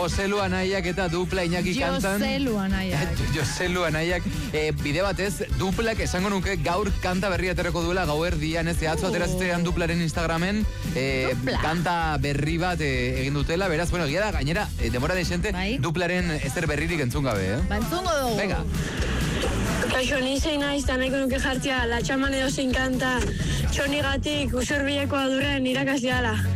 Joselu Anaiak eta dupla Iñaki kantan. Joselu Anaiak. Bide batez, duplak esango nuke gaur kanta berria aterako duela gauerdian, ez atzo ateraztean duplaren Instagramen kanta berri bat egin dutela, beraz, bueno, egia da, gainera, demora desente, duplaren ezer berririk entzun gabe, Entzungo dugu. Venga. Kaixo, ni zein naiz, eta nahiko nuke jartzea, la txaman edo zein kanta, txonigatik usurbileko adurren irakasleala.